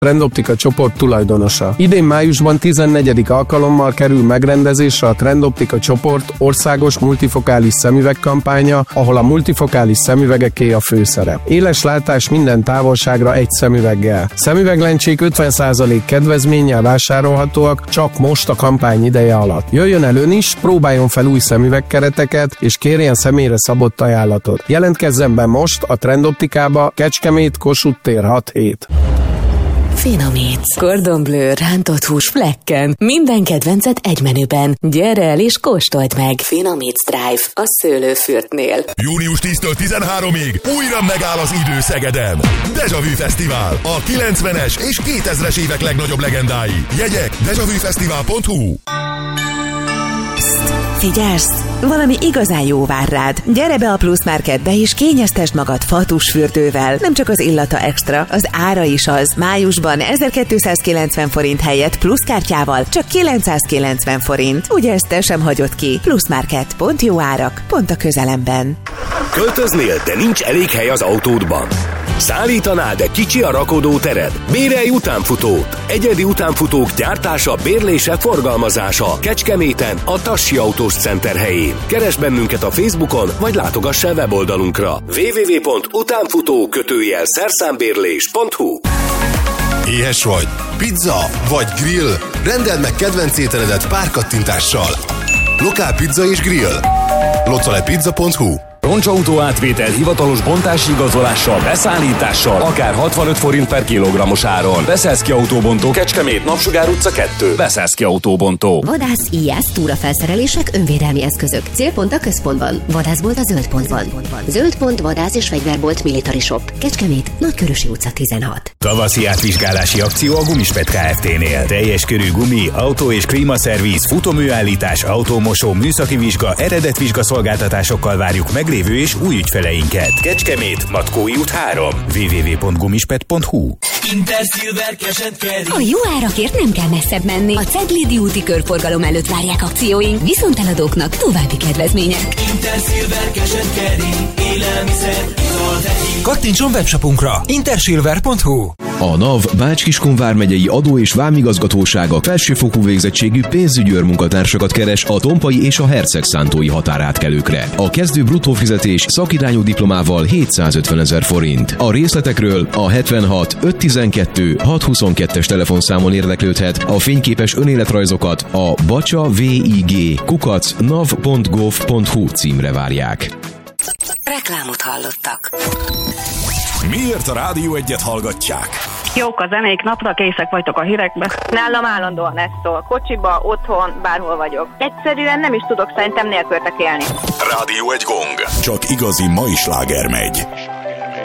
Trendoptika csoport tulajdonosa. Idén májusban 14. alkalommal kerül megrendezésre a Trendoptika csoport országos multifokális szemüveg kampánya, ahol a multifokális szemüvegeké a főszerep. Éles látás minden távolságra egy szemüveggel. Szemüveglencsék 50% kedvezménnyel vásárolhatóak csak most a kampány ideje alatt. Jöjjön el ön is, próbáljon fel új szemüvegkereteket, és kérjen személyre szabott ajánlatot. Jelentkezzen be most a Trendoptikába, Kecskemét, Kossuth tér 6-7. Finomítsz. Cordon Bleu, rántott hús flekken. Minden kedvencet egy menüben. Gyere el és kóstold meg. Finomítsz Drive a Szőlőfürtnél. Június 10-től 13-ig újra megáll az idő Szegeden. Deja Vu Fesztivál. A 90-es és 2000-es évek legnagyobb legendái. Jegyek dejavufesztivál.hu. Figyelsz! Valami igazán jó vár rád. Gyere be a Plus Marketbe és kényeztesd magad fatusfürdővel. Nem csak az illata extra, az ára is az. Májusban 1290 forint helyett Plus kártyával csak 990 forint. Ugye ezt te sem hagyod ki? Plus Market. Pont jó árak, pont a közelemben. Költöznél, de nincs elég hely az autódban? Szállítanál, de kicsi a rakodótered? Bérelj utánfutót! Egyedi utánfutók gyártása, bérlése, forgalmazása. Kecskeméten, a Tassi Autós Center helyén. Keresd bennünket a Facebookon, vagy látogass el weboldalunkra. www.utánfutó-szerszámbérlés.hu. Éhes vagy? Pizza vagy grill? Rendeld meg kedvenc ételedet pár kattintással. Lokál pizza és grill. localepizza.hu. Roncsautó átvétel hivatalos bontási igazolással, beszállítással, akár 65 forint per kilogrammos áron. Beszélszki Autóbontó, Kecskemét, Napsugár utca 2. Beszélszki Autóbontó. Vadász, íjász, túrafelszerelések, önvédelmi eszközök. Célpont a központban. Vadászbolt a Zöld Pontban. Zöld Pont, vadász és fegyverbolt, Military Shop. Kecskemét, Nagykörösi utca 16. Tavaszi átvizsgálási akció a Gumispet Kft-nél. Teljes körű gumi, autó és klímaszerviz, futóműállítás, autómosó, műszaki vizsga, eredetvizsga szolgáltatásokkal várjuk meglévő és új ügyfeleinket. Kecskemét, Matkói út 3. www.gumispet.hu. Intersilver Cash & Carry. A jó árakért nem kell messzebb menni. A Ceglédi úti körforgalom előtt várják akcióink. Viszont eladóknak további kedvezmények. Intersilver Cash & Carry. Élelmiszer, ital, kattintson webshopunkra intersilver.hu. A NAV Bács-Kiskun vármegyei adó- és vámigazgatósága felsőfokú végzettségű pénzügyőr munkatársakat keres a Tompai és a Hercegszántói határátkelőkre. A kezdő bruttó fizetés szakirányú diplomával 750 000 forint. A részletekről a 76 512 622-es telefonszámon érdeklődhet, a fényképes önéletrajzokat a bacsavig@nav.gov.hu címre várják. Reklámot hallottak. Miért a Rádió Egyet hallgatják? Jók a zenék, napra készek vagytok a hírekbe. Nálam állandóan ez szól. Kocsiba, otthon, bárhol vagyok. Egyszerűen nem is tudok szerintem nélkültek élni. Rádió Egy gong. Csak igazi mai sláger megy.